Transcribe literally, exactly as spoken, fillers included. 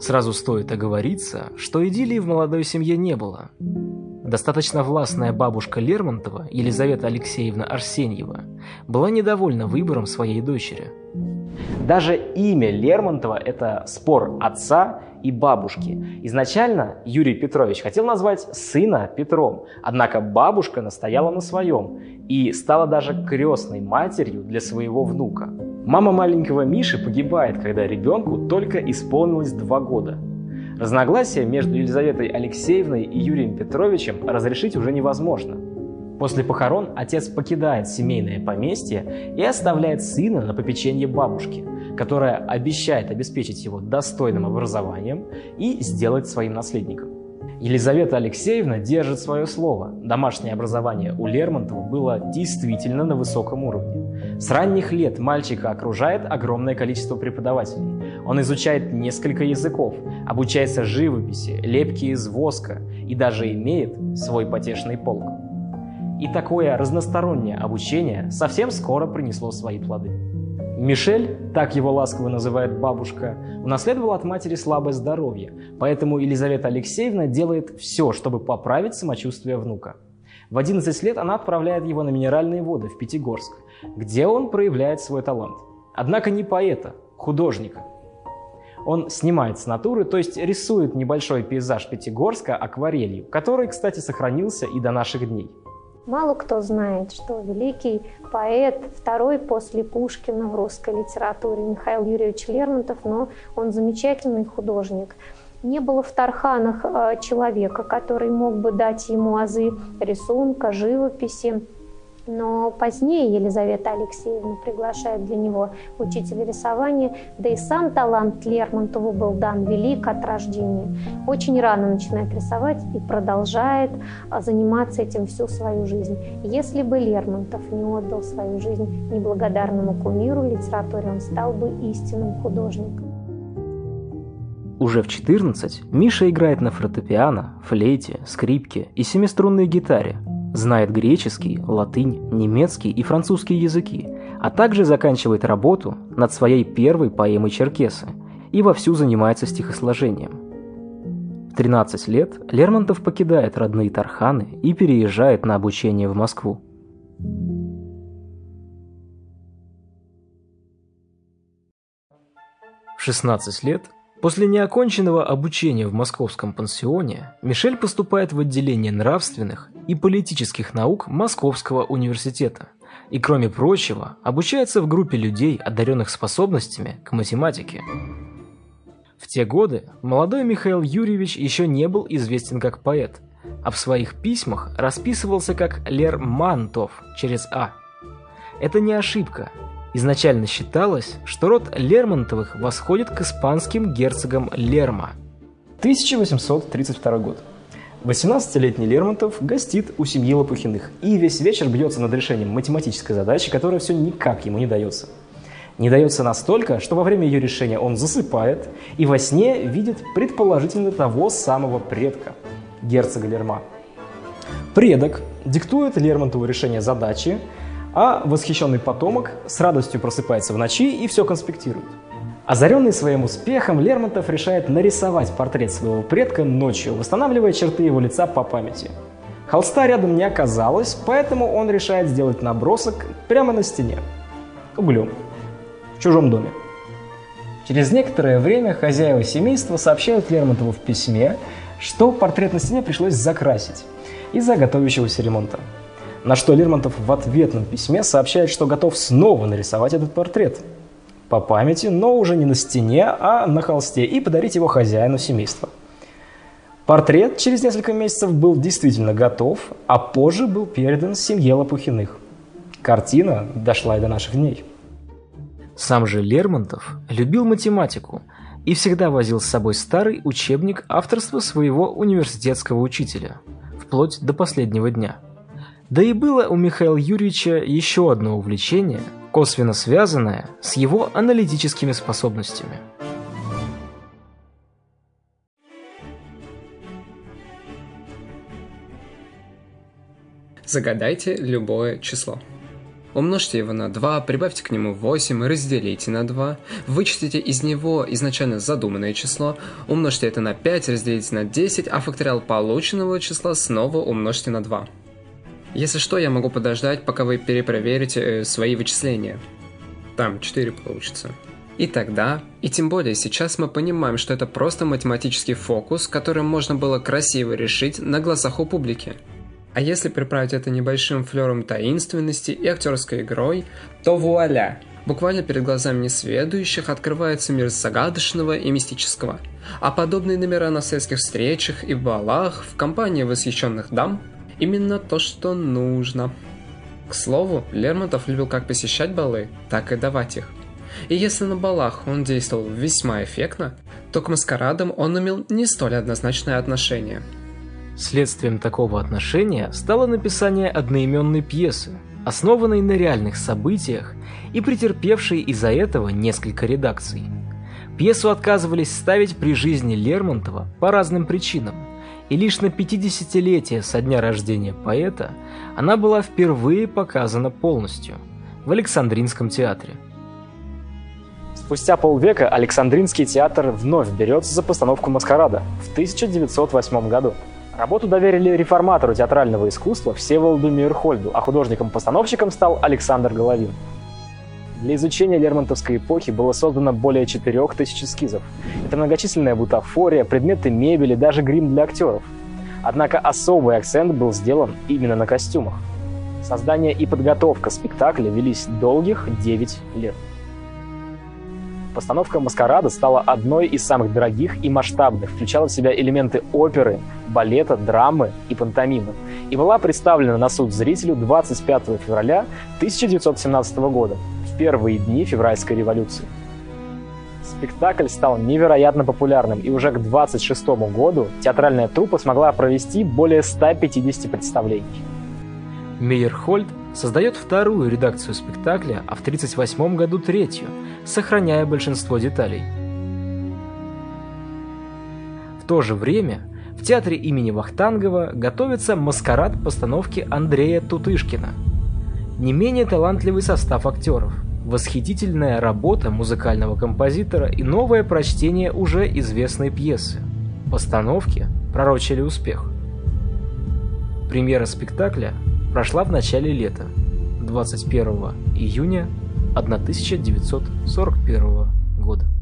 Сразу стоит оговориться, что идиллии в молодой семье не было. Достаточно властная бабушка Лермонтова, Елизавета Алексеевна Арсеньева, была недовольна выбором своей дочери. Даже имя Лермонтова – это спор отца и бабушки. Изначально Юрий Петрович хотел назвать сына Петром, однако бабушка настояла на своем и стала даже крестной матерью для своего внука. Мама маленького Миши погибает, когда ребенку только исполнилось два года. Разногласия между Елизаветой Алексеевной и Юрием Петровичем разрешить уже невозможно. После похорон отец покидает семейное поместье и оставляет сына на попечение бабушки, которая обещает обеспечить его достойным образованием и сделать своим наследником. Елизавета Алексеевна держит свое слово. Домашнее образование у Лермонтова было действительно на высоком уровне. С ранних лет мальчика окружает огромное количество преподавателей. Он изучает несколько языков, обучается живописи, лепке из воска и даже имеет свой потешный полк. И такое разностороннее обучение совсем скоро принесло свои плоды. Мишель, так его ласково называет бабушка, унаследовал от матери слабое здоровье, поэтому Елизавета Алексеевна делает все, чтобы поправить самочувствие внука. В одиннадцать лет она отправляет его на минеральные воды в Пятигорск, где он проявляет свой талант. Однако не поэта, художника. Он снимает с натуры, то есть рисует небольшой пейзаж Пятигорска акварелью, который, кстати, сохранился и до наших дней. Мало кто знает, что великий поэт, второй после Пушкина в русской литературе, Михаил Юрьевич Лермонтов, но он замечательный художник. Не было в Тарханах человека, который мог бы дать ему азы рисунка, живописи. Но позднее Елизавета Алексеевна приглашает для него учителя рисования, да и сам талант Лермонтову был дан велик от рождения. Очень рано начинает рисовать и продолжает заниматься этим всю свою жизнь. Если бы Лермонтов не отдал свою жизнь неблагодарному кумиру литературе, он стал бы истинным художником. Уже в четырнадцать Миша играет на фортепиано, флейте, скрипке и семиструнной гитаре. Знает греческий, латынь, немецкий и французский языки, а также заканчивает работу над своей первой поэмой «Черкесы» и вовсю занимается стихосложением. В тринадцать лет Лермонтов покидает родные Тарханы и переезжает на обучение в Москву. В шестнадцать лет, после неоконченного обучения в московском пансионе, Мишель поступает в отделение нравственных и политических наук Московского университета и, кроме прочего, обучается в группе людей, одаренных способностями к математике. В те годы молодой Михаил Юрьевич еще не был известен как поэт, а в своих письмах расписывался как Лермонтов через «а». Это не ошибка. Изначально считалось, что род Лермонтовых восходит к испанским герцогам Лерма. тысяча восемьсот тридцать второй год. восемнадцатилетний Лермонтов гостит у семьи Лопухиных и весь вечер бьется над решением математической задачи, которая все никак ему не дается. Не дается настолько, что во время ее решения он засыпает и во сне видит предположительно того самого предка, герцога Лерма. Предок диктует Лермонтову решение задачи, а восхищенный потомок с радостью просыпается в ночи и все конспектирует. Озаренный своим успехом, Лермонтов решает нарисовать портрет своего предка ночью, восстанавливая черты его лица по памяти. Холста рядом не оказалось, поэтому он решает сделать набросок прямо на стене, углем, в чужом доме. Через некоторое время хозяева семейства сообщают Лермонтову в письме, что портрет на стене пришлось закрасить из-за готовящегося ремонта. На что Лермонтов в ответном письме сообщает, что готов снова нарисовать этот портрет по памяти, но уже не на стене, а на холсте, и подарить его хозяину семейства. Портрет через несколько месяцев был действительно готов, а позже был передан семье Лопухиных. Картина дошла и до наших дней. Сам же Лермонтов любил математику и всегда возил с собой старый учебник авторства своего университетского учителя, вплоть до последнего дня. Да и было у Михаила Юрьевича еще одно увлечение, косвенно связанное с его аналитическими способностями. Загадайте любое число. Умножьте его на два, прибавьте к нему восемь и разделите на два. Вычтите из него изначально задуманное число, умножьте это на пять, разделите на десять, а факториал полученного числа снова умножьте на два. Если что, я могу подождать, пока вы перепроверите э, свои вычисления. Там четыре получится. И тогда, и тем более сейчас мы понимаем, что это просто математический фокус, который можно было красиво решить на глазах у публики. А если приправить это небольшим флером таинственности и актерской игрой, то вуаля! Буквально перед глазами несведущих открывается мир загадочного и мистического. А подобные номера на светских встречах и балах в компании восхищенных дам – именно то, что нужно. К слову, Лермонтов любил как посещать балы, так и давать их. И если на балах он действовал весьма эффектно, то к маскарадам он имел не столь однозначное отношение. Следствием такого отношения стало написание одноименной пьесы, основанной на реальных событиях и претерпевшей из-за этого несколько редакций. Пьесу отказывались ставить при жизни Лермонтова по разным причинам, и лишь на пятидесятилетие со дня рождения поэта она была впервые показана полностью в Александринском театре. Спустя полвека Александринский театр вновь берется за постановку «Маскарада» в тысяча девятьсот восьмом году. Работу доверили реформатору театрального искусства Всеволоду Мейерхольду, а художником-постановщиком стал Александр Головин. Для изучения лермонтовской эпохи было создано более четырех тысяч эскизов. Это многочисленная бутафория, предметы мебели, даже грим для актеров. Однако особый акцент был сделан именно на костюмах. Создание и подготовка спектакля велись долгих девять лет. Постановка «Маскарада» стала одной из самых дорогих и масштабных, включала в себя элементы оперы, балета, драмы и пантомимы, и была представлена на суд зрителю двадцать пятого февраля тысяча девятьсот семнадцатого года, в первые дни февральской революции. Спектакль стал невероятно популярным, и уже к двадцать шестому году театральная труппа смогла провести более ста пятидесяти представлений. Мейерхольд создает вторую редакцию спектакля, а в тридцать восьмом году третью, сохраняя большинство деталей. В то же время в театре имени Вахтангова готовится маскарад постановки Андрея Тутышкина. Не менее талантливый состав актеров, восхитительная работа музыкального композитора и новое прочтение уже известной пьесы. Постановки пророчили успех. Премьера спектакля прошла в начале лета, двадцать первого июня тысяча девятьсот сорок первого года.